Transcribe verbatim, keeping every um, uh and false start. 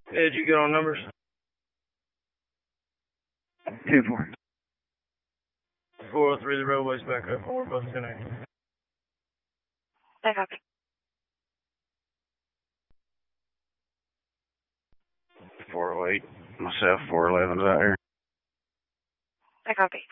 Yeah, did you get on numbers? Two four. four oh three, the roadway's back up. We're both connected. I copy. four oh eight. Myself, four eleven's out here. I copy.